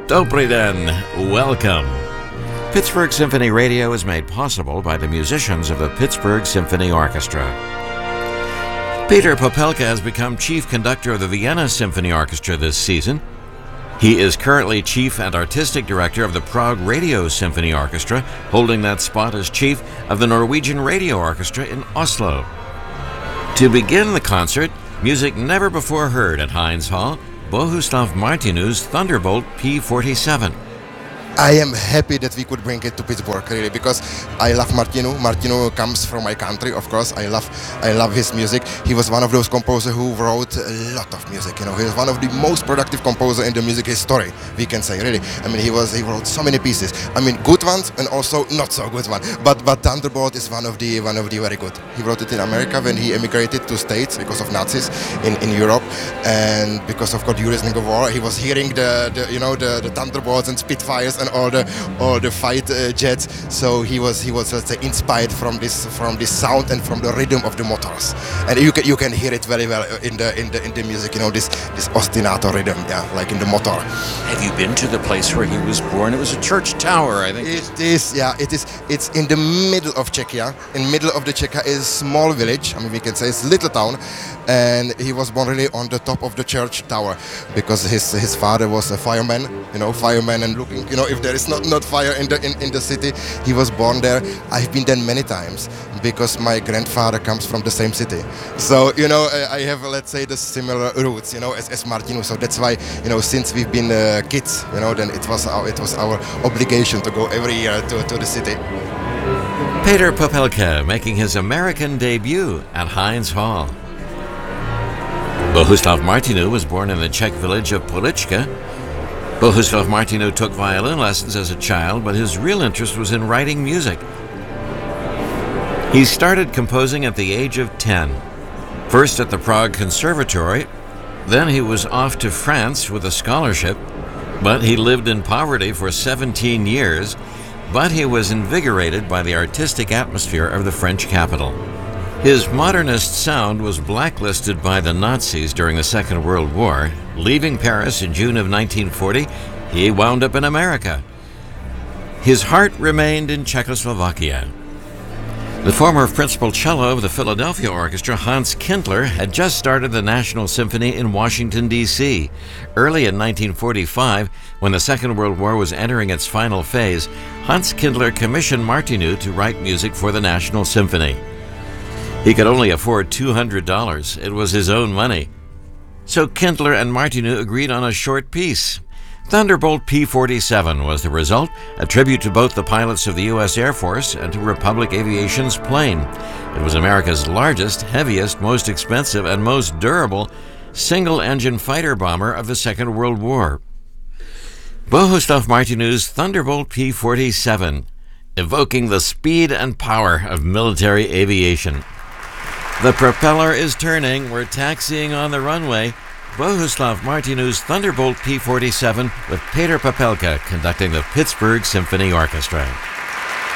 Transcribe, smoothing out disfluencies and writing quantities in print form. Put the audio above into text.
Dobry den, welcome. Pittsburgh Symphony Radio is made possible by the musicians of the Pittsburgh Symphony Orchestra. Peter Popelka has become chief conductor of the Vienna Symphony Orchestra this season. He is currently chief and artistic director of the Prague Radio Symphony Orchestra, holding that spot as chief of the Norwegian Radio Orchestra in Oslo. To begin the concert, music never before heard at Heinz Hall, Bohuslav Martinu's Thunderbolt P-47. I am happy that we could bring it to Pittsburgh, really, because I love Martinu. Martinu comes from my country, of course. I love his music. He was one of those composers who wrote a lot of music. He was one of the most productive composers in the music history, we can say, really. I mean, he wrote so many pieces. I mean, good ones and also not so good ones. But Thunderbolt is one of the very good. He wrote it in America when he emigrated to States because of Nazis in Europe, and because of course during the war, he was hearing the Thunderbolts and Spitfires and all the fight jets. So he was let's say inspired from this sound and from the rhythm of the motors, and you can hear it very well in the music. This ostinato rhythm, like in the motor. Have you been to the place where he was born? It was a church tower, I think. It is. It's in the middle of Czechia. In middle of the Czechia is a small village. I mean, we can say it's a little town, and he was born really on the top of the church tower because his father was a fireman. Fireman, and looking, if there is not fire in the city, he was born there. I've been there many times because my grandfather comes from the same city. So I have, let's say, the similar roots, as Martinu. So that's why, since we've been kids, then it was our obligation to go every year to the city. Peter Popelka making his American debut at Heinz Hall. Bohuslav Martinu was born in the Czech village of Polička. Bohuslav Martinu took violin lessons as a child, but his real interest was in writing music. He started composing at the age of 10, first at the Prague Conservatory, then he was off to France with a scholarship, but he lived in poverty for 17 years, but he was invigorated by the artistic atmosphere of the French capital. His modernist sound was blacklisted by the Nazis during the Second World War. Leaving Paris in June of 1940, he wound up in America. His heart remained in Czechoslovakia. The former principal cello of the Philadelphia Orchestra, Hans Kindler, had just started the National Symphony in Washington, D.C. Early in 1945, when the Second World War was entering its final phase, Hans Kindler commissioned Martinu to write music for the National Symphony. He could only afford $200. It was his own money. So Kindler and Martinu agreed on a short piece. Thunderbolt P-47 was the result, a tribute to both the pilots of the U.S. Air Force and to Republic Aviation's plane. It was America's largest, heaviest, most expensive, and most durable single-engine fighter bomber of the Second World War. Bohuslav Martinu's Thunderbolt P-47, evoking the speed and power of military aviation. The propeller is turning. We're taxiing on the runway. Bohuslav Martinu's Thunderbolt P-47 with Peter Popelka conducting the Pittsburgh Symphony Orchestra.